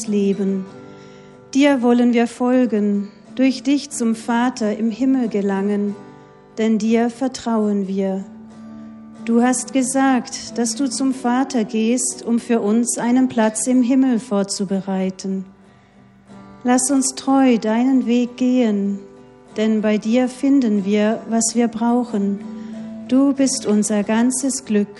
Leben. Dir wollen wir folgen, durch dich zum Vater im Himmel gelangen, denn dir vertrauen wir. Du hast gesagt, dass du zum Vater gehst, um für uns einen Platz im Himmel vorzubereiten. Lass uns treu deinen Weg gehen, denn bei dir finden wir, was wir brauchen. Du bist unser ganzes Glück